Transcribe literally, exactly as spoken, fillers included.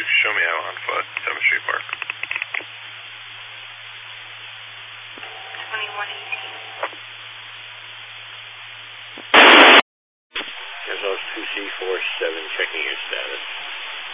show me how on foot, seventh Street Park. twenty-one eighteen. There's those two C four seven checking your status.